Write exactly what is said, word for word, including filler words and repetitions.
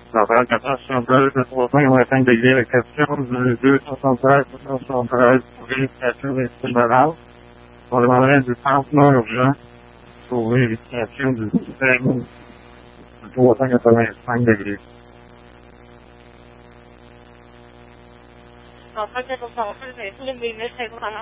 La vingt-quatre heures soixante-treize, le trois cent quatre-vingt-cinq degrés, la question du deux cent soixante-treize, deux cent soixante-treize, pour vérification des estimables. On demanderait du trente-neuf urgent pour vérification du système du trois cent quatre-vingt-cinq degrés. trois cent quatre-vingt-cinq, c'est le business, c'est vraiment.